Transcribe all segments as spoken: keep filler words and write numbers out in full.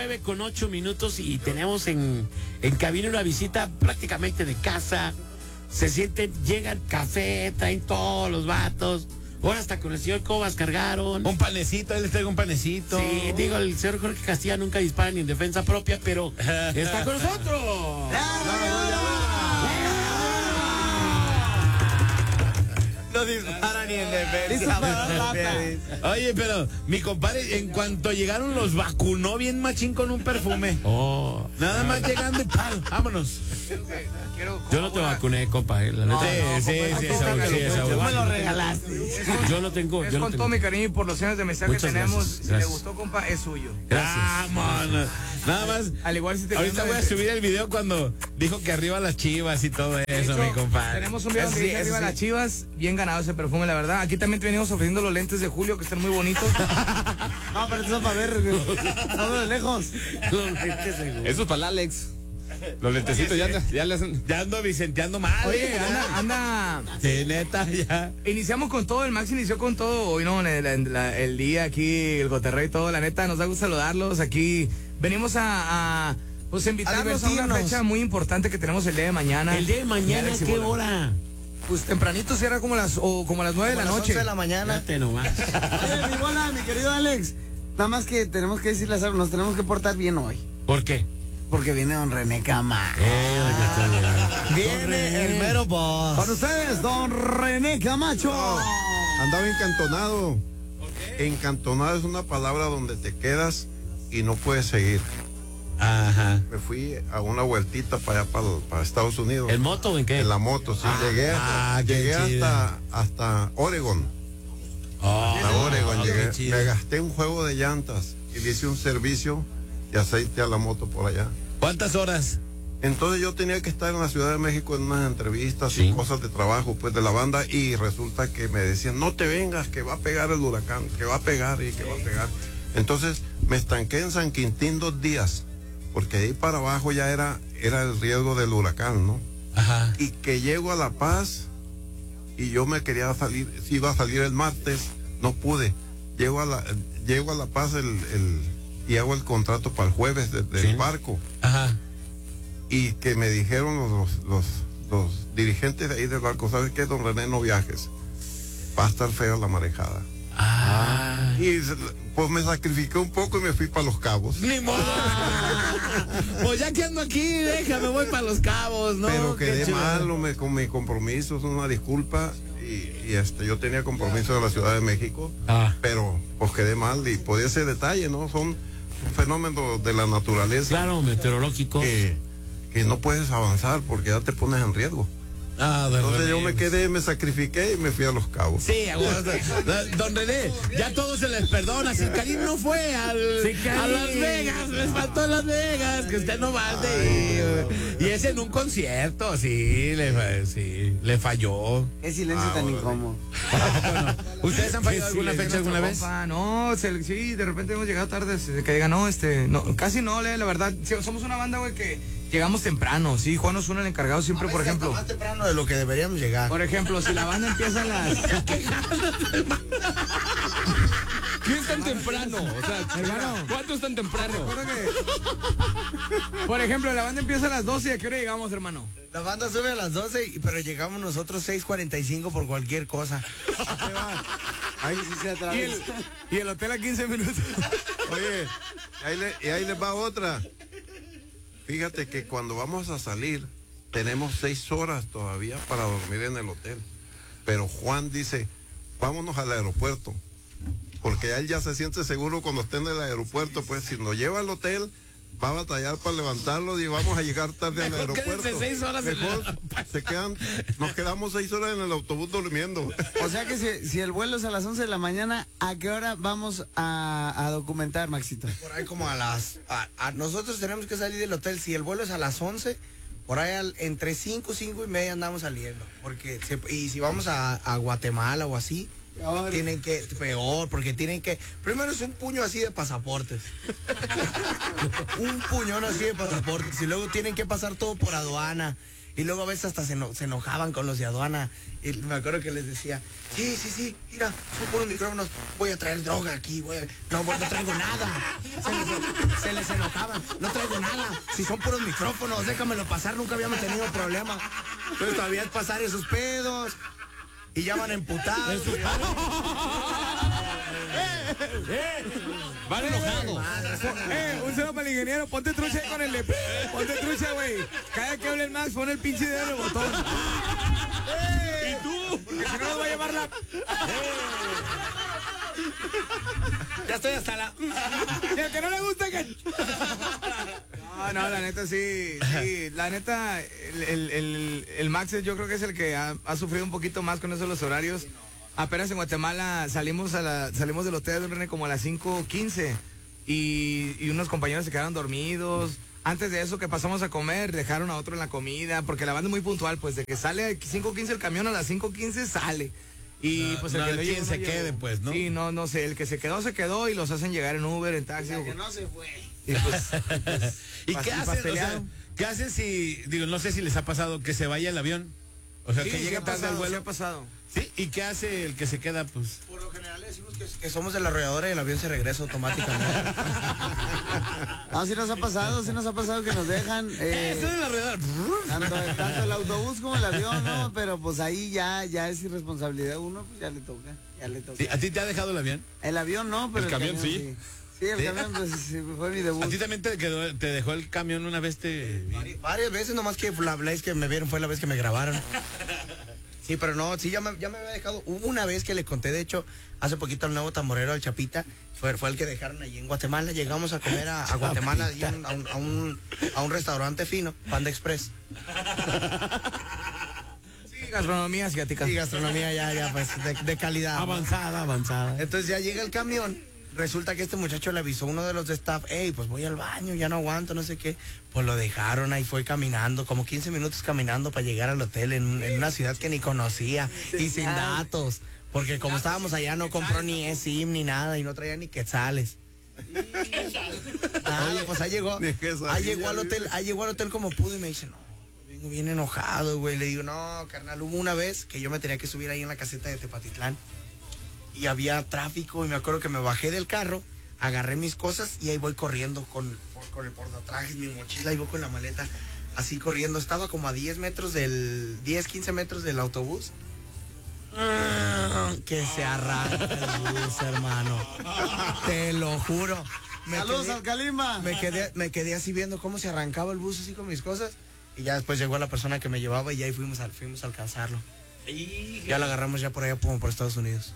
nueve con ocho minutos y tenemos en, en cabina una visita prácticamente de casa. Se sienten, llegan café, traen todos los vatos. Ahora hasta con el señor Cobas cargaron. Un panecito, él les traigo un panecito. Sí, digo, el señor Jorge Castilla nunca dispara ni en defensa propia, pero está con nosotros. No dispara ni en defensa. Oye, pero mi compadre, en cuanto llegaron, los vacunó bien machín con un perfume. Oh. Nada más llegando y ¡pam! Vámonos. Yo no te vacuné, compa. Eh, la neta. Sí, sí, sí, Saúl, sí, Saúl. Tú me lo regalaste. Yo no tengo. Es Yo no con tengo. todo mi cariño y por los años de amistad que Muchas tenemos. gracias, Si gracias. le gustó, compa, es suyo. Gracias. Vámonos. Nada más. Al igual si te Ahorita voy a subir el video cuando dijo que arriba las chivas y todo eso, De hecho, mi compadre. Tenemos un video Eso donde sí, dice eso arriba sí. las chivas. Bien ganado ese perfume, la verdad. Aquí también te venimos ofreciendo los lentes de Julio, que están muy bonitos. No, pero eso es para ver, güey. No de lejos. Eso es para el Alex. Los lentecitos ya, ya le hacen. Ya ando vicenteando mal. Oye, anda, anda. Sí, neta, ya. Iniciamos con todo, el Max inició con todo. Hoy no, el, la- el día aquí, el Coterrey y todo. La neta, nos da gusto saludarlos. Aquí venimos a, a pues invitarlos a, una divertirnos. fecha muy importante que tenemos el día de mañana. El día de mañana, Alex y ¿qué Bola. hora? Pues tempranito cierra como las o como las nueve de la Como a las noche. once de la mañana. Date nomás. Oye, mi bola, mi querido Alex. Nada más que tenemos que decirle a Saúl, nos tenemos que portar bien hoy. ¿Por qué? Porque viene don René Camacho. Viene el mero boss. Para ustedes, don René Camacho. Andaba encantonado. Encantonado es una palabra donde te quedas y no puedes seguir. Ajá. Me fui a una vueltita para allá, para, para Estados Unidos. ¿En moto o en qué? En la moto, sí. llegué ah, qué llegué chido. hasta, hasta Oregon. Hasta Oregon qué llegué. chido. Me gasté un juego de llantas y le hice un servicio de aceite a la moto por allá. ¿Cuántas horas? Entonces yo tenía que estar en la Ciudad de México en unas entrevistas Sí. y cosas de trabajo pues de la banda y resulta que me decían no te vengas que va a pegar el huracán, que va a pegar y que va a pegar. Entonces me estanqué en San Quintín dos días porque de ahí para abajo ya era, era el riesgo del huracán, ¿no? Ajá. Y que llego a La Paz y yo me quería salir, si iba a salir el martes, no pude. Llego a La, llego a La Paz el, el, y hago el contrato para el jueves de- del Sí. barco. Ajá. Y que me dijeron los, los, los dirigentes de ahí del barco, ¿sabes qué, don René, no viajes? Va a estar fea la marejada. Ah. Y se- pues me sacrifiqué un poco y me fui para Los Cabos. Ni modo. Pues ya que ando aquí, déjame, voy para Los Cabos, ¿no? Pero Qué quedé chido. malo me, con mi compromiso, es una disculpa. Y, y este, yo tenía compromiso en la Ciudad de México, Ah. pero pues quedé mal y podía ser detalle, ¿no? Son fenómenos de la naturaleza Claro, meteorológico. que, que no puedes avanzar porque ya te pones en riesgo. Ah, don Entonces René. yo me quedé, me sacrifiqué y me fui a Los Cabos. Sí, a gusto. Don René, ya todo se les perdona. Si Karim no fue al, Sí, Karim. a Las Vegas, les faltó Las Vegas, que usted no va de ir. Y es en un concierto, sí, le, fa- sí, le falló. Qué silencio Ah, tan órale. incómodo. ¿Ustedes han fallado alguna Sí, fecha alguna vez? compa, no, se- sí, de repente hemos llegado tarde, se- que diga, no, este, no, casi no, le- la verdad, sí, somos una banda, güey, que llegamos temprano, sí, Juan Osuna, el encargado, siempre, por ejemplo, Más temprano de lo que deberíamos llegar. por ejemplo, si la banda empieza a las, ¿Qué es tan temprano? O sea, hermano, ¿cuánto es tan temprano? recuerda que, por ejemplo, la banda empieza a las doce, ¿y a qué hora llegamos, hermano? La banda sube a las doce, y- pero llegamos nosotros seis cuarenta y cinco por cualquier cosa. Ahí, Sí, sí, atrás. Y el, y el hotel a quince minutos. oye, ahí le- y ahí les va otra. Fíjate que cuando vamos a salir, tenemos seis horas todavía para dormir en el hotel. Pero Juan dice, vámonos al aeropuerto. Porque él ya se siente seguro cuando esté en el aeropuerto. Pues si nos lleva al hotel, va a batallar para levantarlo y vamos a llegar tarde al Mejor aeropuerto. quédense seis horas en el Mejor se quedan, nos quedamos seis horas en el autobús durmiendo. O sea que si, si el vuelo es a las once de la mañana, ¿a qué hora vamos a, a documentar, Maxito? Por ahí como a las... A, a- nosotros tenemos que salir del hotel, si el vuelo es a las once, por ahí al- entre cinco, cinco y media andamos saliendo. Porque se- y si vamos a, a Guatemala o así, tienen que... Peor, porque tienen que... Primero es un puño así de pasaportes. Un puñón así de pasaportes. Y luego tienen que pasar todo por aduana. Y luego a veces hasta se, eno- se enojaban con los de aduana. Y me acuerdo que les decía, sí, sí, sí, mira, son puros micrófonos, voy a traer droga aquí, voy a... No, pues no traigo nada. Se, se les enojaban. No traigo nada. Si son puros micrófonos, déjamelo pasar. Nunca habíamos tenido problema. Entonces todavía es pasar esos pedos. Y ya van emputados. Van enojados. Eh, un saludo para el ingeniero. Ponte trucha con el lepe. Ponte trucha, güey. Cada que hable el Max, pon el pinche dedo en el botón. ¿Y tú? Porque si no nos va a llevar la... Ya estoy hasta la... Y al que no le gusta que... No, no, la neta sí, sí. La neta, el, el, el, el Max yo creo que es el que ha, ha sufrido un poquito más con eso de los horarios. Apenas en Guatemala salimos a la, salimos del hotel de René como a las cinco quince y, y unos compañeros se quedaron dormidos. Antes de eso que pasamos a comer, dejaron a otro en la comida, porque la banda es muy puntual, pues de que sale a cinco quince el camión, a las cinco quince sale. Y No, pues el no, que no quien llegó, se no quede, llegó. pues, ¿no? Sí, no, no sé, el que se quedó, se quedó y los hacen llegar en Uber, en taxi. El que no se fue. Y pues, pues, ¿Y pas- qué hacen? O sea, pasteleado. ¿qué hacen si, digo, no sé si les ha pasado que se vaya el avión? O sea, Sí, que sí llegue ha tarde al pasado, sí vuelo. ha pasado. Sí, ¿y qué hace el que se queda? Pues Por lo general le decimos que, que somos de la arrolladora y el avión se regresa automáticamente. No, sí nos ha pasado, sí nos ha pasado que nos dejan. eh, eso de la redada. tanto, tanto el autobús como el avión, ¿no? Pero pues ahí ya, ya es irresponsabilidad de uno, pues ya le toca, ya le toca. Sí, ¿a ti te ha dejado el avión? El avión no, pero El camión sí. Sí, el ¿Sí? camión pues sí, fue mi debut. ¿A ti también te, quedó, te dejó el camión una vez? Te... Varias veces, nomás que la vez que me vieron fue la vez que me grabaron. Sí, pero no, sí, ya me, ya me había dejado. Hubo una vez que le conté, de hecho, hace poquito al nuevo tamborero, al Chapita, fue, fue el que dejaron allí en Guatemala. Llegamos a comer a, a Guatemala, allí en- a, un, a, un, a un restaurante fino, Panda Express. Sí, gastronomía asiática. Y gastronomía ya, ya, pues, de, de calidad. ¿no? Avanzada, avanzada. Entonces ya llega el camión. Resulta que este muchacho le avisó a uno de los de staff, hey, pues voy al baño, ya no aguanto, no sé qué. Pues lo dejaron, ahí fue caminando, como quince minutos caminando para llegar al hotel en, en una ciudad que ni conocía y sin datos. Porque como estábamos allá no compró ni eSIM ni nada y no traía ni quetzales. Nada, pues ahí llegó, Ni quesadilla, ahí llegó al hotel, ahí llegó al hotel como pudo y me dice, no, vengo bien enojado, güey. Le digo, no, carnal, hubo una vez que yo me tenía que subir ahí en la caseta de Tepatitlán. Y había tráfico y me acuerdo que me bajé del carro, agarré mis cosas y ahí voy corriendo con, por, con el portatrajes, mi mochila, y voy con la maleta así corriendo. Estaba como a diez metros del, diez, quince metros del autobús. Ah, que se arranca el bus, hermano. Te lo juro. Me Saludos quedé- al Calimba. me quedé, me quedé así viendo cómo se arrancaba el bus así con mis cosas. Y ya después llegó la persona que me llevaba y ahí fuimos, al, fuimos a alcanzarlo. Ya lo agarramos ya por allá como por Estados Unidos.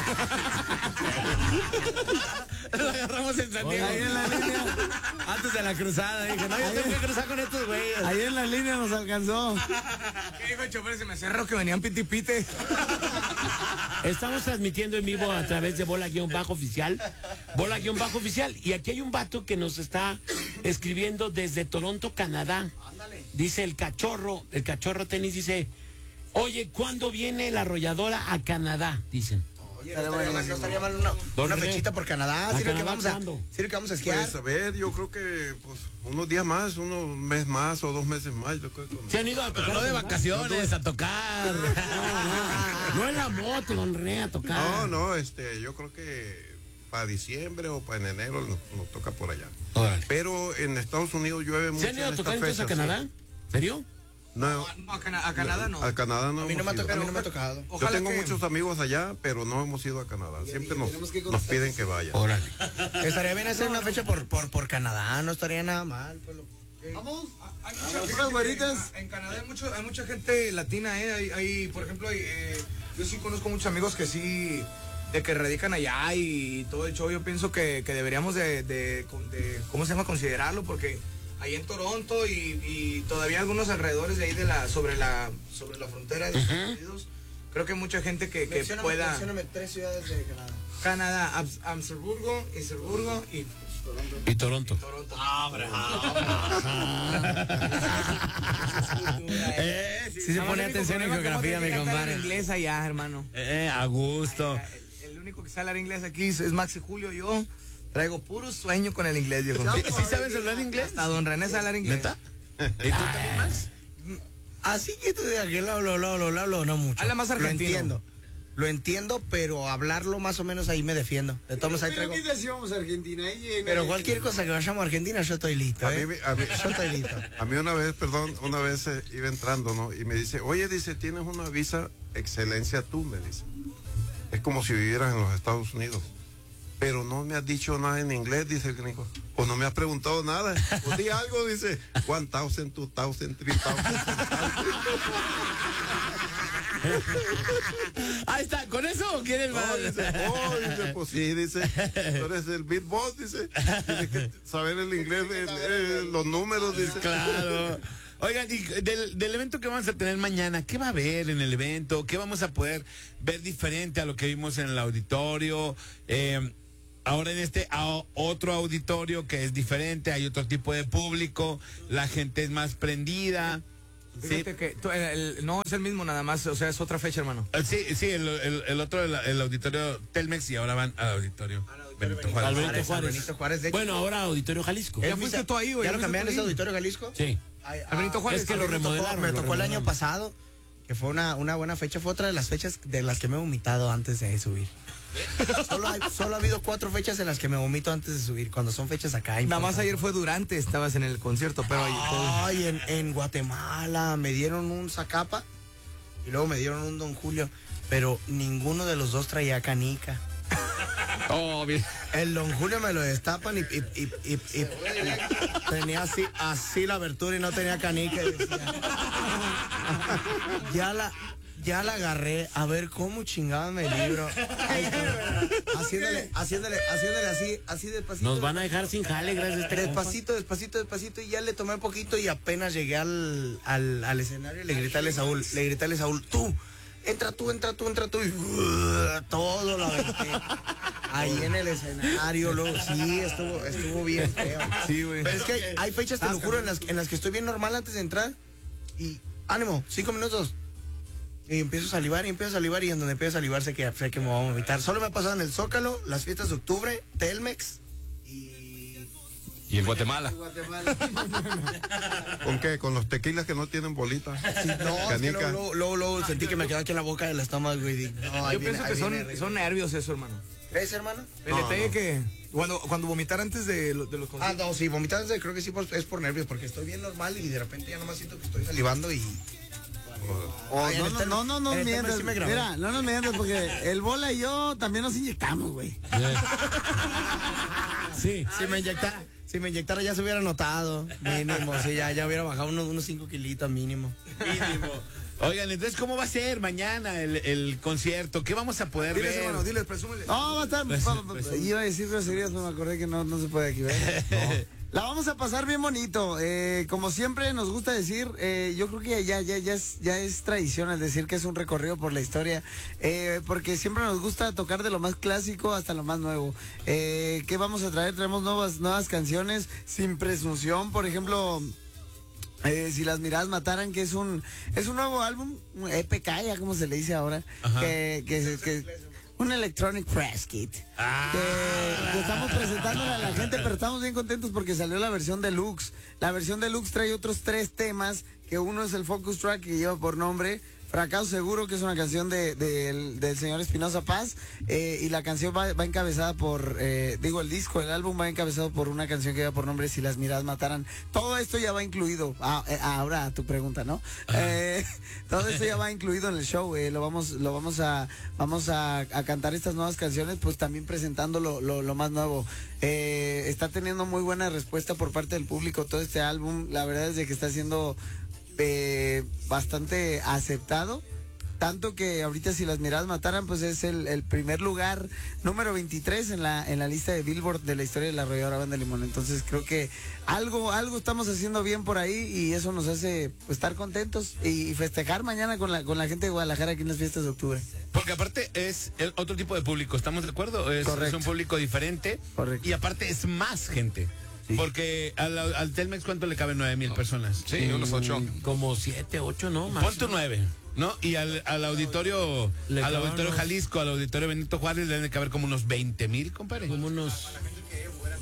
Lo agarramos en San Diego. Ahí en la línea, Antes de la cruzada, dije, no, yo tengo que cruzar con estos güeyes. ahí en la línea nos alcanzó. ¿Qué dijo el chofer? Se me cerró que venían piti pite. Estamos transmitiendo en vivo a través de Bola-Bajo Oficial. Bola-Bajo Oficial. Y aquí hay un vato que nos está escribiendo desde Toronto, Canadá. Dice el cachorro, el cachorro tenis dice, oye, ¿cuándo viene la arrolladora a Canadá? Dicen. Oye, no estaría mal, no estaría mal una, una René? fechita por Canadá. ¿A Sirve que Canadá vamos a, cuándo? sirve que vamos a esquiar. Pues a ver, yo creo que pues, unos días más, unos un mes más o dos meses más. Yo creo que ¿Se han ido a tocar? No de a Canadá? vacaciones, a tocar. No en la moto, don René, a tocar. No, no, este, yo creo que para diciembre o para en enero nos, nos toca por allá. Órale. Pero en Estados Unidos llueve mucho. ¿Se han ido a en tocar esta entonces a fecha, Canadá? ¿Serio? sí. No, No, a, Cana- a Canadá no. a Canadá no A mí no me ha hemos ido. tocado. A mí no me ha tocado. Yo Ojalá tengo que- muchos amigos allá, pero no hemos ido a Canadá. Siempre nos, tenemos que nos conocer. piden que vaya. Órale. Estaría bien hacer una fecha por, por, por Canadá, no estaría nada mal. Pues, lo- Vamos. Hay A mucha las gente- puras güeritas. En Canadá hay, mucho, hay mucha gente latina, ¿eh? Hay, hay, por ejemplo, hay, eh, yo sí conozco muchos amigos que sí, de que radican allá y todo el show. Yo pienso que, que deberíamos de, de, de, ¿cómo se llama? Considerarlo, porque ahí en Toronto y, y todavía algunos alrededores de ahí de la, sobre la, sobre la frontera de Estados Unidos, creo que hay mucha gente que, que Mencióname- pueda... mencióname tres ciudades de Canadá. Canadá, Ams- Amsterdam, Innsbruck y Y Toronto. Toronto. Eh, sí, Sí se pone atención en geografía, mi compadre. Inglés allá, hermano. Eh, a gusto. El, el único que sabe hablar inglés aquí es, es Maxi Julio. Yo traigo puro sueño con el inglés, viejo. ¿Sí, sí sabes hablar inglés? Hasta don René sabe hablar inglés. ¿Neta? ¿Y tú también más? Así que tú de aquel hablo, hablo, hablo, hablo, no mucho. Habla más Lo argentino. entiendo. lo entiendo, pero hablarlo más o menos ahí me defiendo. De todos modos, ahí traigo. ¿Qué decíamos Argentina? Ahí en- Pero cualquier cosa que vayamos a Argentina, yo estoy listo, A ¿eh? mí, a mí- Yo estoy listo. a mí una vez, perdón, una vez eh, iba entrando, ¿no? Y me dice, oye, dice, tienes una visa excelencia tú, me dice. Es como si vivieras en los Estados Unidos. Pero no me has dicho nada en inglés, dice el gringo. O no me has preguntado nada. O di algo, dice, one thousand, two thousand, three thousand. Ahí está, ¿con eso o quieres más? No, dice, oh, dice, pues sí, dice, tú eres el Big Boss, dice. Tienes que saber el inglés, el- el- los números, dice. Claro. Oigan, y del, del evento que vamos a tener mañana, ¿qué va a haber en el evento? ¿Qué vamos a poder ver diferente a lo que vimos en el auditorio? Eh, ahora en este a- otro auditorio que es diferente, hay otro tipo de público, la gente es más prendida. Sí, Fíjate que tú, el- el- no es el mismo nada más, o sea, es otra fecha, hermano. Eh, sí, sí, el, el- el otro, el, el auditorio Telmex, y ahora van al auditorio Benito Juárez. Al Benito Juárez, Juárez. Benito Juárez, de hecho. Bueno, ahora Auditorio Jalisco. Ya Es fuiste mi- tú ahí, güey, ¿Ya ya lo fuiste cambiaron tú ese ahí. auditorio Jalisco? Sí. Ay, A Benito Juárez. Es que a lo mí me tocó- remodelaron, Me lo tocó el año remodelaron. pasado, que fue una, una buena fecha. Fue otra de las fechas de las que me he vomitado antes de subir. Solo, hay- solo ha habido cuatro fechas en las que me vomito antes de subir, cuando son fechas acá. Nada más importantes. ayer fue durante, estabas en el concierto, pero ahí Ay, en, en Guatemala me dieron un Zacapa y luego me dieron un Don Julio, pero ninguno de los dos traía canica. Oh, bien. El Don Julio me lo destapan y, y, y, y- y tenía así, así la abertura y no tenía canica. Y decía, ya la, ya la agarré, a ver cómo chingada me libro. Ay, haciéndole, haciéndole, haciéndole así, así despacito. Nos van a dejar sin jale gracias a este compa. Despacito, despacito, despacito, y ya le tomé un poquito y apenas llegué al, al, al escenario le grité a Saúl, le grité a Saúl, tú, entra tú, entra tú, entra tú, y uh, todo lo aventé. Ahí en el escenario, luego, sí, estuvo, estuvo bien feo. Sí, güey. Pero es que hay fechas, te lo juro, en las, en las que estoy bien normal antes de entrar, y ánimo, cinco minutos. Y empiezo a salivar y empiezo a salivar y en donde empiezo a salivar sé que, sé que me voy a vomitar. Solo me ha pasado en el Zócalo, las fiestas de octubre, Telmex y... Y en Guatemala. ¿Con qué? Con los tequilas que no tienen bolitas. Sí, no, es que Canica. luego, luego, luego sentí que me quedó aquí en la boca del estómago y dije, no, ahí Yo viene, pienso ahí que son, viene arriba. son nervios eso, hermano. ¿Crees, hermano? El detalle que cuando, cuando vomitar antes de, lo- de los Ah, conciertos. no, sí, vomitar creo que sí por- es por nervios, porque estoy bien normal y de repente ya nomás siento que estoy salivando y... Oh, Ay, en no, el no, Telmex- no, no nos en el Telmex mientas. sí me grabé. Mira, no nos mientas porque el Bola y yo también nos inyectamos, güey. Sí. Si me inyectara, si me inyectara ya se hubiera notado, mínimo, sí, ya, ya hubiera bajado unos, unos cinco kilitos mínimo. Mínimo. Oigan, entonces, ¿cómo va a ser mañana el, el concierto? ¿Qué vamos a poder Diles, ver? hermano, diles, presúmele. No, va a estar. Pues, va- va- pues, iba a decir groserías, pero me acordé que no, no se puede aquí, ¿verdad? No. La vamos a pasar bien bonito. Eh, como siempre nos gusta decir, eh, yo creo que ya, ya, ya, es, ya es tradición el decir que es un recorrido por la historia, eh, porque siempre nos gusta tocar de lo más clásico hasta lo más nuevo. Eh, ¿Qué vamos a traer? Traemos nuevas, nuevas canciones sin presunción, por ejemplo. Eh, si las miradas mataran, que es un es un nuevo álbum, un E P K, ya como se le dice ahora, Ajá. que, que, que un Electronic Press Kit. Ah. Que, que estamos presentándole a la gente, pero estamos bien contentos porque salió la versión deluxe. La versión deluxe trae otros tres temas, que uno es el Focus Track, que lleva por nombre Fracaso Seguro, que es una canción de, de- del, del señor Espinosa Paz, eh, y la canción va, va encabezada por, eh, digo, el disco, el álbum va encabezado por una canción que lleva por nombre Si las miradas mataran. Todo esto ya va incluido. Ah, eh, ahora a tu pregunta, ¿no? Eh, todo esto ya va incluido en el show. eh, lo vamos, lo vamos a, vamos a, a cantar estas nuevas canciones, pues también presentando lo, lo, lo más nuevo. Eh, está teniendo muy buena respuesta por parte del público todo este álbum. La verdad es de que está siendo eh, bastante aceptado, tanto que ahorita Si las miradas mataran, pues es el, el primer lugar número veintitrés en la en la lista de Billboard de la historia de la arrolladora Banda Limón. Entonces creo que algo algo estamos haciendo bien por ahí y eso nos hace pues, estar contentos y festejar mañana con la con la gente de Guadalajara aquí en las fiestas de octubre. Porque aparte es el otro tipo de público, ¿estamos de acuerdo? Es, es Correcto. un público diferente. Correcto. Y aparte es más gente. Porque al, al Telmex, ¿cuánto le caben? Nueve mil personas. Sí, unos ocho. Como siete, ocho, ¿no? Más. Ponte nueve, ¿no? Y al, al auditorio, Le al caben auditorio unos- Jalisco, al auditorio Benito Juárez, le deben de caber como unos veinte mil, compadre. Como unos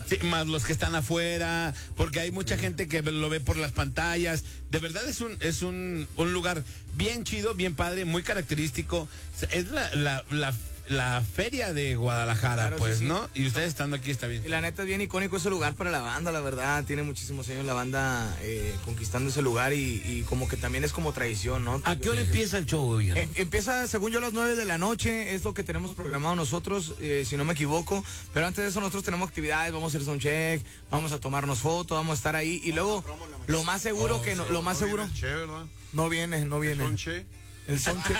Sí, más los que están afuera, porque hay mucha gente que lo ve por las pantallas. De verdad es un es un, un lugar bien chido, bien padre, muy característico. Es la, la, la, la feria de Guadalajara, Claro, pues, sí, sí. ¿no? Y ustedes estando aquí está bien. Y la neta es bien icónico ese lugar para la banda, la verdad. Tiene muchísimos años la banda eh, conquistando ese lugar y, y como que también es como tradición, ¿no? ¿A qué hora empieza el show, oigan? Eh, empieza, según yo, a las nueve de la noche. Es lo que tenemos programado nosotros, eh, si no me equivoco. Pero antes de eso, nosotros tenemos actividades. Vamos a hacer soundcheck, vamos a tomarnos fotos, vamos a estar ahí. Y luego, lo más seguro que no, lo más No seguro. viene el Che, ¿verdad? No viene, no viene. Son Che. El soundcheck.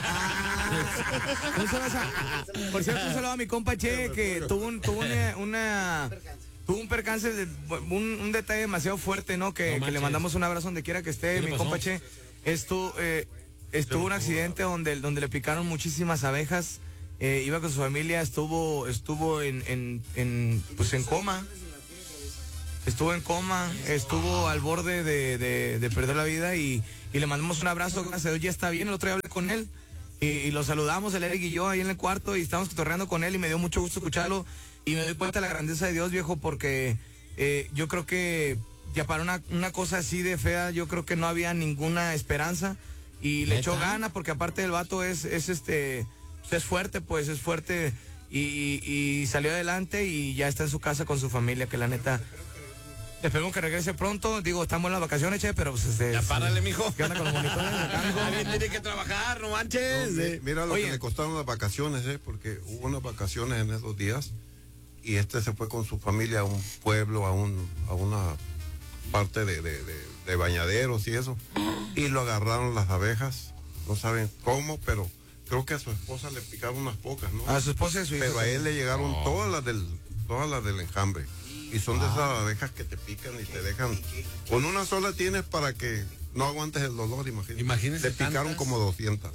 Ah, un saludo a- por cierto, un saludo a mi compa Che, que tuvo, un, tuvo una, una- tuvo un percance, de, un, un detalle demasiado fuerte, ¿no? Que, No que le manches. mandamos un abrazo donde quiera que esté. ¿Qué le Mi pasó? compa Che estuvo, eh, estuvo un accidente donde, donde le picaron muchísimas abejas. Eh, iba con su familia, estuvo, estuvo en, en, en, pues en coma. Estuvo en coma, estuvo al borde de, de, de perder la vida y, y le mandamos un abrazo, gracias a Dios ya está bien. El otro día hablé con él y, y lo saludamos, el Eric y yo ahí en el cuarto y estábamos cotorreando con él y me dio mucho gusto escucharlo y me doy cuenta de la grandeza de Dios, viejo, porque eh, yo creo que ya para una, una cosa así de fea, yo creo que no había ninguna esperanza y le echó ganas porque aparte el vato es, es este, es fuerte, pues es fuerte y, y, y salió adelante y ya está en su casa con su familia, que la neta... Esperemos que regrese pronto. Digo, estamos en las vacaciones, che, pero pues este. Ya párale, mijo. ¿Qué onda con los monitores acá, mijo? Alguien tiene que trabajar, no manches. No, mi- Eh, mira lo Oye. que le costaron las vacaciones, ¿eh? Porque hubo unas vacaciones en esos días y este se fue con su familia a un pueblo, a un a una parte de, de- de- de bañaderos y eso. Y lo agarraron las abejas, no saben cómo, pero creo que a su esposa le picaron unas pocas, ¿no? A su esposa y su hijo. Pero a él le llegaron todas las del todas las del enjambre. Y son de esas abejas que te pican y te dejan. Con una sola tienes para que no aguantes el dolor, imagínate. Imagínese Le picaron tantas. como doscientas.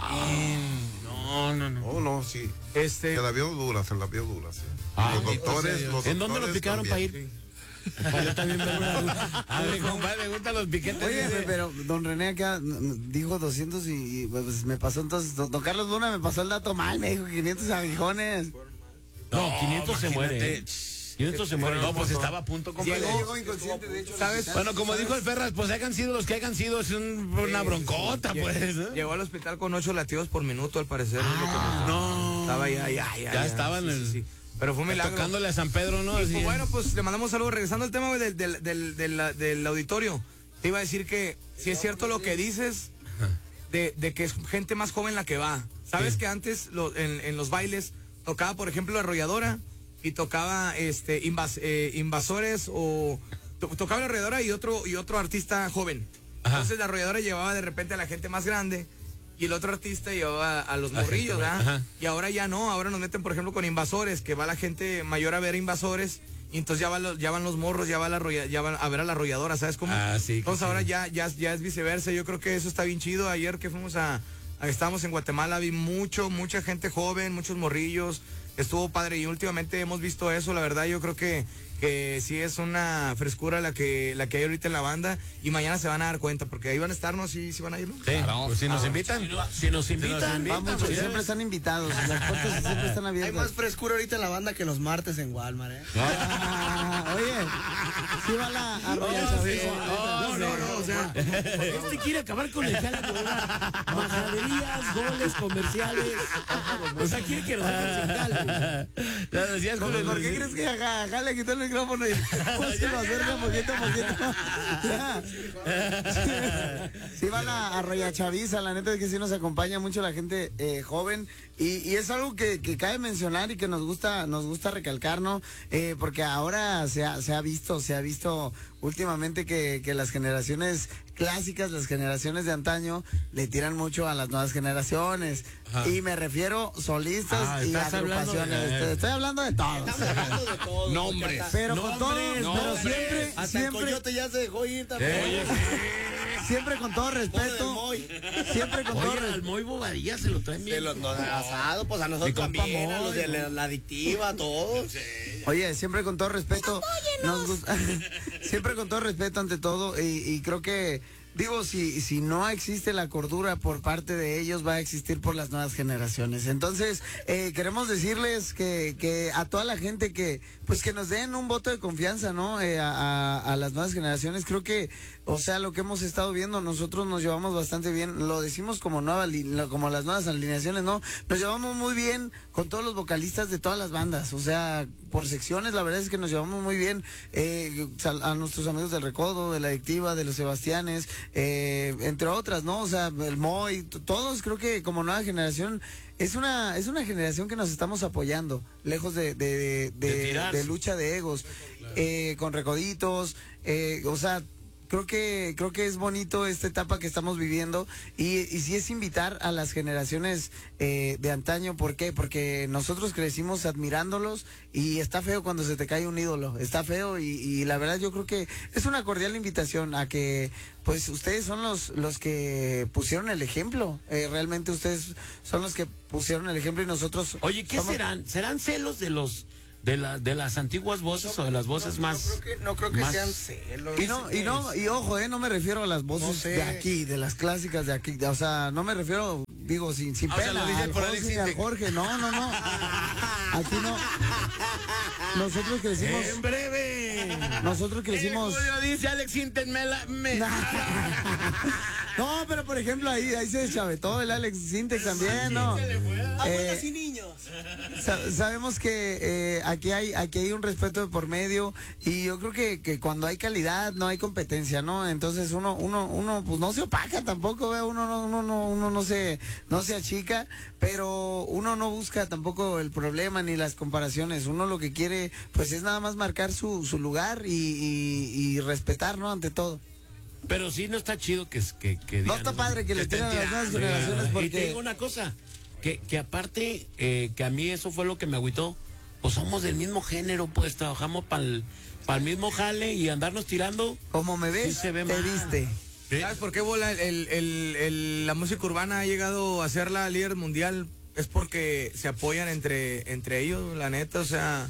No, no, no. Oh, no, sí. Este. Se la vio dura, se la vio dura, sí. Ah, los doctores, los ¿En dónde lo doctores picaron para también. ir? Para yo también ver una- A ver, compadre, me gustan los piquetes. Oye, Dice. pero don René acá n- n- dijo doscientos y, y, pues me pasó entonces, don, don Carlos Luna me pasó el dato mal, me dijo quinientos aguijones. No, quinientos se imagínate. muere. quinientos se mueren. No, pues estaba a punto, compadre. Llegó, inconsciente, de hecho. ¿sabes? Bueno, como dijo el Ferras, pues hayan sido los que hayan sido, es un- una broncota, Lle- pues. ¿eh? Llegó al hospital con ocho latidos por minuto, al parecer. es lo que nos- No. Estaba ya, ya, ya. Ya estaba en sí, el- sí, sí. Pero fue un milagro. Tocándole a San Pedro, ¿no? Y, Así, pues, bueno, pues le mandamos algo. Regresando al tema güey, del, del, del, del- del auditorio, te iba a decir que si es cierto lo que dices de, de que es gente más joven la que va. ¿Sabes que antes lo- en, en los bailes tocaba, por ejemplo, la arrolladora y tocaba este invas- eh, invasores o to- tocaba la arrolladora y otro y otro artista joven? Ajá. Entonces la arrolladora llevaba de repente a la gente más grande y el otro artista llevaba a los La gente morrillos, joven, ¿verdad? ajá. Y ahora ya no, ahora nos meten, por ejemplo, con invasores, que va la gente mayor a ver invasores, y entonces ya, va lo- ya van los morros, ya, va la arrolla- ya van a ver a la arrolladora, ¿sabes cómo? Ah, sí, que Entonces sí. ahora ya, ya, ya es viceversa, yo creo que eso está bien chido. Ayer que fuimos a, a- estábamos en Guatemala, vi mucho, mucha gente joven, muchos morrillos, estuvo padre, y últimamente hemos visto eso, la verdad, yo creo que que sí es una frescura la que la que hay ahorita en la banda, y mañana se van a dar cuenta, porque ahí van a estar, ¿no? Sí, sí van a ir, ¿no? Sí, pues si nos invitan. Si, no- si nos invitan, Vamos, pues, siempre están invitados, las puertas siempre están Hay más abiertas. frescura ahorita en la banda que los martes en Walmart, ¿eh? Ah, oye, sí va la arroya Chavizo. No, no, no, o sea, este quiere acabar con el jala con majaderías, goles, comerciales. O sea, quiere que nos hagan sin jale. Ya decías, ¿Por, Julio, por qué crees que acá, acá le quitó el micrófono y pues, se lo acerca poquito a poquito? Ya. Sí va la arroya Chaviza, la neta es que sí nos acompaña mucho la gente eh, joven y, y es algo que, que cabe mencionar y que nos gusta nos gusta recalcar, ¿no? Eh, porque ahora se ha, se ha visto, se ha visto últimamente que, que las generaciones clásicas, las generaciones de antaño, le tiran mucho a las nuevas generaciones. Ajá. Y me refiero solistas Ah, y estás hablando de- agrupaciones. Estoy- Estoy hablando de todos. Estamos hablando de todo. Nombres. Pero con todo, Nombres, pero nombres. siempre, Hasta el siempre, coyote ya se dejó ir también. siempre con todo Pobre del respeto, Moy. siempre con todo Oye, al respeto. Moy Bobadilla se lo traen De bien. los no, asado, pues a nosotros Mi compa también, a Moy, los de la, ¿no? la adictiva, a todos. Oye, siempre con todo respeto, nos gusta, siempre con todo respeto ante todo y, y creo que digo, si, si no existe la cordura por parte de ellos, va a existir por las nuevas generaciones. Entonces, eh, queremos decirles que, que a toda la gente que, pues que nos den un voto de confianza, ¿no? Eh, a, a, a las nuevas generaciones. Creo que, o sea, lo que hemos estado viendo, nosotros nos llevamos bastante bien. Lo decimos como nueva, como las nuevas alineaciones, ¿no? Nos llevamos muy bien con todos los vocalistas de todas las bandas. O sea, por secciones, la verdad es que nos llevamos muy bien. Eh, a nuestros amigos del Recodo, de la Adictiva, de los Sebastianes, eh, entre otras, ¿no? O sea, el Moy, todos creo que como nueva generación es una es una generación que nos estamos apoyando, lejos de de, de, de, de, de lucha de egos, eh, con recoditos, eh, o sea, creo que creo que es bonito esta etapa que estamos viviendo y, y sí es invitar a las generaciones eh, de antaño. ¿Por qué? Porque nosotros crecimos admirándolos y está feo cuando se te cae un ídolo, está feo y, y la verdad yo creo que es una cordial invitación a que pues ustedes son los los que pusieron el ejemplo, eh, realmente ustedes son los que pusieron el ejemplo y nosotros... Oye, ¿qué somos... serán? ¿Serán celos de los... de la de las antiguas voces o de las voces no, más no creo que, no creo que más... sean celos. Y no, y no, y ojo, eh, no me refiero a las voces No sé. de aquí, de las clásicas de aquí, de- o sea, no me refiero, digo, sin, sin Ah, o sea, pena, lo dice al por Jorge, Alex ni al Intec. Jorge, no, no, no, aquí no, nosotros crecimos, En breve. nosotros crecimos, El Julio dice Alex Intec, me la... me- no, pero por ejemplo ahí, ahí se deschavetó el Alex Sintek también, ¿no? Eh, y niños. Sa- sabemos que eh, aquí hay aquí hay un respeto de por medio y yo creo que, que cuando hay calidad no hay competencia, ¿no? Entonces uno uno uno pues no se opaca tampoco, ¿ve? uno no uno no uno no se no se achica, pero uno no busca tampoco el problema ni las comparaciones. Uno lo que quiere pues es nada más marcar su su lugar y, y, y respetar, ¿no? Ante todo. Pero sí no está chido que que, que No digan, está padre que le estén tiren a las nuevas tirando, generaciones Y te porque digo una cosa, que, que aparte, eh, que a mí eso fue lo que me agüitó, pues somos del mismo género, pues trabajamos para el mismo jale y andarnos tirando. como me ves, Sí se ve te mal. viste. ¿Sabes por qué, Bola? El, el- el- la música urbana ha llegado a ser la líder mundial. Es porque se apoyan entre, entre ellos, la neta. O sea,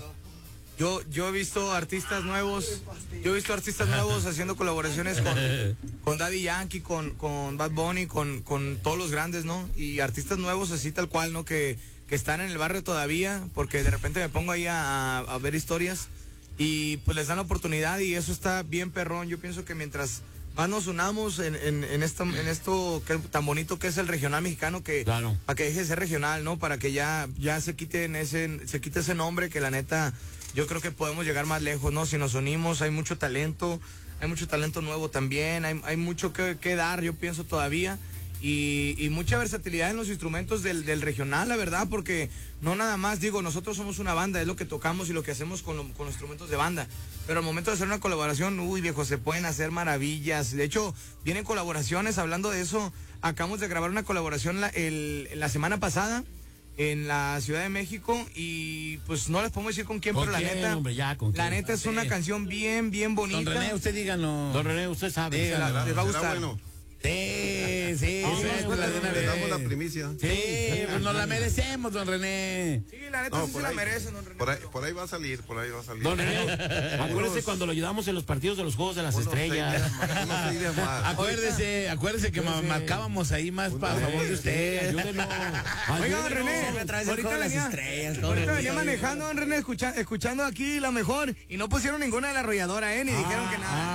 yo, yo he visto artistas nuevos, yo he visto artistas nuevos haciendo colaboraciones con, con Daddy Yankee, con, con Bad Bunny, con, con todos los grandes, ¿no? Y artistas nuevos así tal cual, ¿no? Que, que están en el barrio todavía, porque de repente me pongo ahí a, a ver historias y pues les dan la oportunidad y eso está bien perrón. Yo pienso que mientras más nos unamos en, en, en, esta, en esto que, tan bonito que es el regional mexicano, que Claro. para que deje de ser regional, ¿no? Para que ya, ya se quiten ese, se quite ese nombre, que la neta, yo creo que podemos llegar más lejos, ¿no? Si nos unimos, hay mucho talento, hay mucho talento nuevo también, hay, hay mucho que, que dar, yo pienso todavía. Y, y mucha versatilidad en los instrumentos del, del regional, la verdad, porque no nada más, digo, nosotros somos una banda, es lo que tocamos y lo que hacemos con, lo- con los instrumentos de banda, pero al momento de hacer una colaboración, uy viejo, se pueden hacer maravillas. De hecho, vienen colaboraciones, hablando de eso, acabamos de grabar una colaboración la, el- la semana pasada en la Ciudad de México y pues no les podemos decir con quién, ¿Con pero la quién, neta, hombre? Ya, ¿con la quién? neta es una canción bien, bien Don bonita. René, usted díganos. Don René, usted sabe. Dígalo. les va a ¿Será gustar. bueno? Sí, sí, Ah, sí, bueno, la de una Le damos la vez. primicia. Sí, pues nos la merecemos, don René. Sí, la neta No, sí se por la ahí, merecen, don René, por ahí, pero- por ahí va a salir, por ahí va a salir. Don René, acuérdese cuando lo ayudamos en los partidos de los Juegos de las Unos Estrellas. seis días más, unos seis días más. Acuérdese, acuérdese que ma- marcábamos ahí más para favor de usted. Ayúdenos. Oiga, don ayúdenos. René, ahorita venía, ahorita venía manejando, don René, escucha- escuchando aquí la mejor y no pusieron ninguna de la arrolladora, ¿eh? Ni dijeron que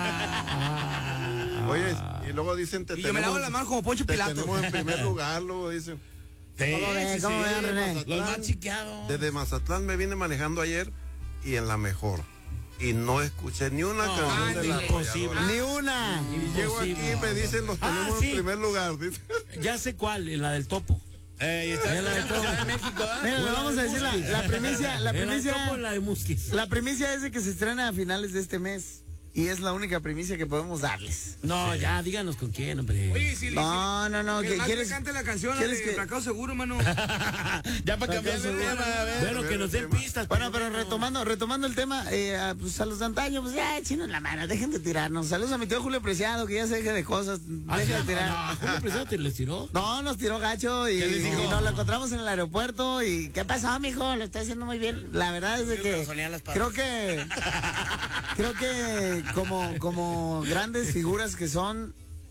nada. Oye, y luego dicen, te Y yo me lavo tenemos, la mano como Poncho te Pilato. tenemos en primer lugar, luego dicen. Sí, ¿Cómo ve? sí, ¿Cómo sí. ve, René? Los más chiqueados. Desde Mazatlán me vine manejando ayer y en la mejor. Y no escuché ni una canción de la imposible. arrolladora. Ni una. Y llego aquí y me dicen, los Ah, tenemos sí. en primer lugar. dice. Ya sé cuál, en la del topo. Eh, y está en la Mira, Ciudad de México, ¿ah? Mira, le vamos a decir la, la primicia, la En del primicia, topo, en la de Musquis. la primicia es de que se estrena a finales de este mes y es la única primicia que podemos darles. No, ya, díganos con quién, hombre. Oye, si No, no, no, que que el más quieres, cante la canción, la ¿quieres de que- Fracaso Seguro, mano. Ya para cambiar de Fracaso, tema, a ver. Bueno, que nos den pistas. Bueno, pero retomando, retomando el tema, eh, a, pues a los de antaño, pues ya, chinos la mano, dejen de tirarnos. Saludos a mi tío Julio Preciado, que ya se deje de cosas, Ah, deje de no, tirar. no, Julio Preciado te les tiró. No, nos tiró gacho y, ¿Qué les dijo? y nos lo encontramos en el aeropuerto y ¿qué pasó, mijo? Lo está haciendo muy bien. La verdad es de que creo que creo que como como grandes figuras que son,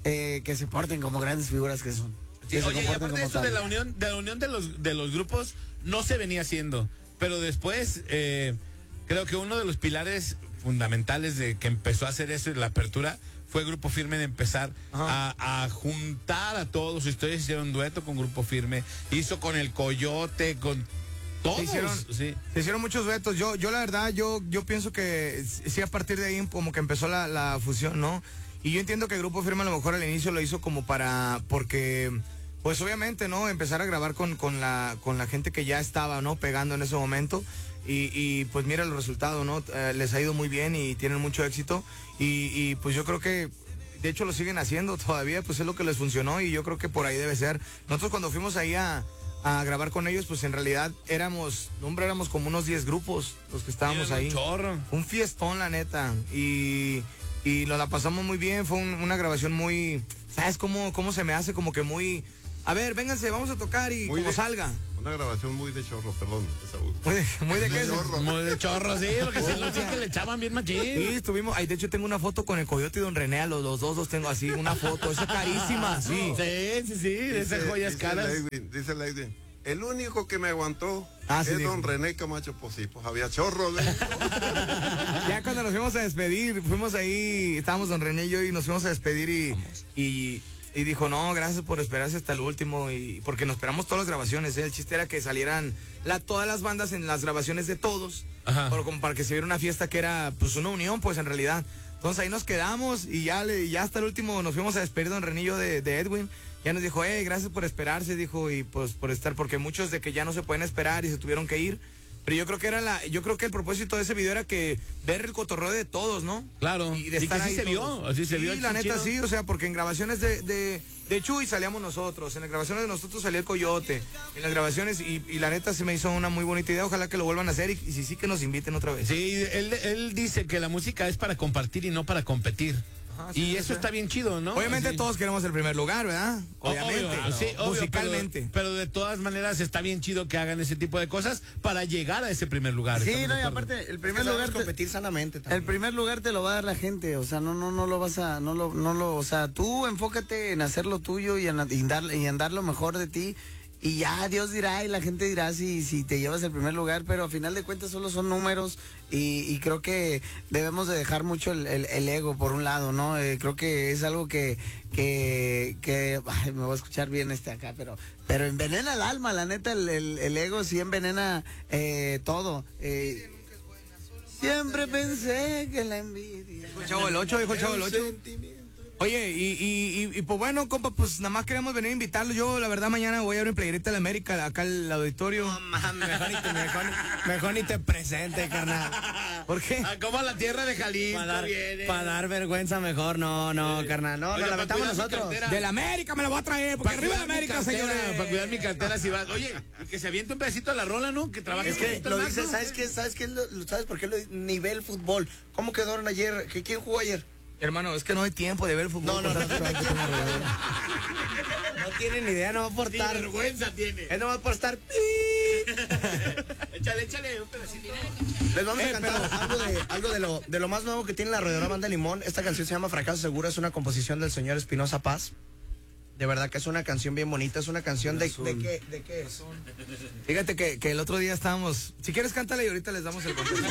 eh, que se porten como grandes figuras que son. Sí, Que se oye, y comporten aparte de como eso de tal. la unión, de la unión de los de los grupos no se venía haciendo, pero después eh, creo que uno de los pilares fundamentales de que empezó a hacer eso en la apertura fue Grupo Firme, de empezar a, a juntar a todos. Ustedes hicieron dueto con Grupo Firme, hizo con el Coyote, con todos. Se hicieron, sí. se hicieron muchos duetos. Yo, yo la verdad, yo, yo pienso que sí, a partir de ahí como que empezó la, la fusión, ¿no? Y yo entiendo que Grupo Firme a lo mejor al inicio lo hizo como para, porque, pues obviamente, ¿no? Empezar a grabar con, con la, con la gente que ya estaba, ¿no? Pegando en ese momento. Y, y pues mira los resultados, ¿no? Eh, les ha ido muy bien y tienen mucho éxito. Y, y pues yo creo que, de hecho lo siguen haciendo todavía, pues es lo que les funcionó y yo creo que por ahí debe ser. Nosotros cuando fuimos ahí a, a grabar con ellos, pues en realidad éramos, hombre, éramos como unos diez grupos los que estábamos Era un ahí. chorro. Un fiestón, la neta. Y, y nos la pasamos muy bien, fue un- una grabación muy, ¿sabes cómo, cómo se me hace? Como que muy, a ver, vénganse, vamos a tocar y Muy como de- salga. Una grabación muy de chorro, perdón, Saúl. Muy de, muy de queso. chorro. Muy de chorro, sí, porque si no, sí que le echaban bien machín. Sí, estuvimos, ahí de hecho tengo una foto con el Coyote y Don René, a los, los dos los tengo así, una foto, esa carísima, sí. Sí, sí, sí, de esas Dice- joyas dice caras. Leidwin, dice Leidwin, el único que me aguantó Ah, sí, es dijo. don René Camacho Posí. Pues había chorro de Ya cuando nos fuimos a despedir, fuimos ahí, estábamos Don René y yo y nos fuimos a despedir y, y, y dijo, no, gracias por esperarse hasta el último, y porque nos esperamos todas las grabaciones, ¿eh? El chiste era que salieran la, todas las bandas en las grabaciones de todos, Ajá. pero como para que se viera una fiesta que era pues una unión, pues en realidad. Entonces ahí nos quedamos y ya, le, ya hasta el último nos fuimos a despedir Don Renillo de, de Edwin. Ya nos dijo, eh, gracias por esperarse, dijo, y pues por estar, porque muchos de que ya no se pueden esperar y se tuvieron que ir. Pero yo creo que era la, yo creo que el propósito de ese video era que ver el cotorreo de todos, ¿no? Claro. Y de Sí estar que sí ahí se vio, todos. así se Sí, vio, la qué neta chido. sí, o sea, porque en grabaciones de, de, de Chuy salíamos nosotros, en las grabaciones de nosotros salía el Coyote, en las grabaciones, y, y la neta se me hizo una muy bonita idea, ojalá que lo vuelvan a hacer y, y si sí que nos inviten otra vez. Sí, él, él dice que la música es para compartir y no para competir. Ajá, sí, y sí, eso sí. está bien chido, ¿no? Obviamente Así. todos queremos el primer lugar, ¿verdad? Obviamente, Obvio, sí, obvio, musicalmente. Pero, pero de todas maneras está bien chido que hagan ese tipo de cosas para llegar a ese primer lugar. Sí, ¿estamos no, de y acuerdo? aparte, el primer Sabemos lugar te- competir sanamente también. el primer lugar te lo va a dar la gente, o sea, no, no, no lo vas a, no lo, no lo, o sea, tú enfócate en hacer lo tuyo y en, y dar, y en dar lo mejor de ti. Y ya Dios dirá y la gente dirá si, si te llevas el primer lugar, pero a final de cuentas solo son números y, y creo que debemos de dejar mucho el, el- el ego por un lado, ¿no? Eh, creo que es algo que, que, que ay, me voy a escuchar bien este acá, pero, pero envenena el alma, la neta, el, el- el ego sí envenena eh, todo. Eh, siempre pensé que la envidia... Dijo el Chavo del Ocho, dijo el Chavo del Ocho. Oye, y, y, y, y, pues bueno, compa, pues nada más queremos venir a invitarlos. Yo, la verdad, mañana voy a abrir Playerita de la América, acá al auditorio. No mames, mejor ni te, mejor, mejor ni te presente, carnal. ¿Por qué? Ah, como a la tierra de Jalisco Para dar, viene. pa' dar vergüenza mejor, no, no, carnal. No, Oiga, nos la para metamos cuidar mi nosotros. cartera. De la América me la voy a traer, porque Para arriba de cuidar mi América, cartera, señores. Para cuidar mi cartera si vas. Oye, que se aviente un pedacito de la rola, ¿no? Que trabaje Es un que poquito lo más, dices, ¿no? ¿sabes qué? ¿Sabes qué? Lo- lo- ¿Sabes por qué lo nivel fútbol? ¿Cómo quedaron ayer? ¿Qué- ¿Quién jugó ayer? Hermano, es que no hay tiempo de ver fútbol. No, no, con no, tanto trabajo que tengo alrededor. No tienen ni idea, no va por Ni estar. vergüenza tiene. Es nomás por estar. Échale, échale un pedacito. Les vamos a Eh, cantar algo, de, algo de, lo, de lo más nuevo que tiene la Roedora Banda Limón. Esta canción se llama Fracaso Seguro, es una composición del señor Espinosa Paz. De verdad que es una canción bien bonita, es una canción de, de, qué, de qué es. Fíjate que, que el otro día estábamos. Si quieres, cántale y ahorita les damos el contexto.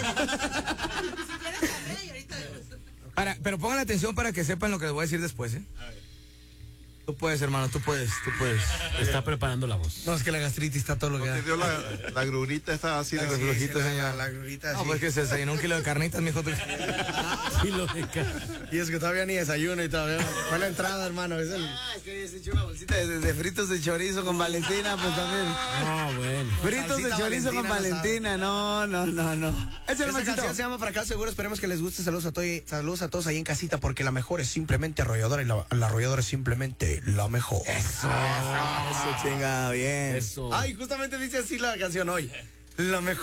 Para, pero pongan atención para que sepan lo que les voy a decir después, ¿eh? Tú puedes, hermano, tú puedes, tú puedes. Está preparando la voz. No, es que la gastritis está todo lo que Te da. dio la, la grurita está así de Sí, sí, flojita, la, señor. la, la grurita, No, sí. pues que se desayunó un kilo de carnitas, mijo. tú- Kilo de ca- Y es que todavía ni desayuno y todavía fue la entrada, hermano. Es el... Ah, es que hoy se echó una bolsita de, de fritos de chorizo con Valentina, pues también. No, bueno. Fritos de Salsita chorizo con Valentina, Valentina, no, no, no, no. Échale, Esta Maxito. canción se llama Fracaso Seguro, esperemos que les guste. Saludos a, to saludos a todos ahí en casita, porque la mejor es simplemente arrolladora y la, la arrolladora es simplemente la mejor. Eso, chinga, bien. Eso. Ay, justamente dice así la canción hoy. La mejor.